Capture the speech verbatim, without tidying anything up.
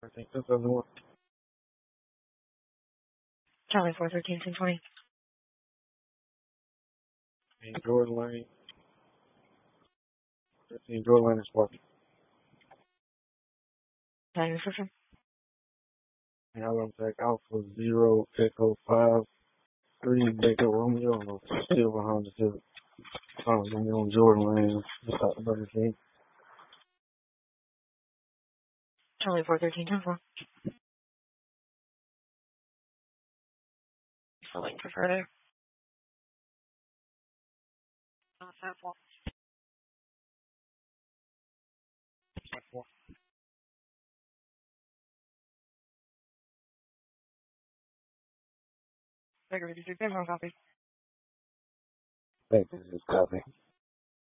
I think this doesn't work. Charlie four thirteen ten twenty. In Jordan Lane. fifteen Jordan Lane is working. Time system. And I'm going to take Alpha zero Echo five three Baker Romeo. Still behind the two. I'm going to be on Jordan Lane. Just out the Burger King. Charlie four thirteen ten four. Filling for further. Not that four. four. Baker fifty-six ten copy. Thank you. Just copy.